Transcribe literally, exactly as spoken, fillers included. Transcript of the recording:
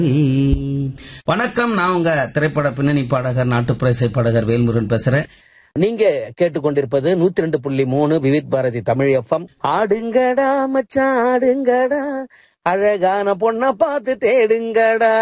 வணக்கம், நான் உங்க திரைப்பட பின்னணி பாடகர் நாட்டுப்புற இசை பாடகர் வேல்முருகன் பேசுறேன். நீங்க கேட்டுக்கொண்டிருப்பது நூத்தி ரெண்டு புள்ளி மூணு விவித் பாரதி தமிழ் எஃப்எம். ஆடுங்கடா மச்சான் ஆடுங்கடா, அழகான பொண்ண பார்த்து தேடுங்கடா.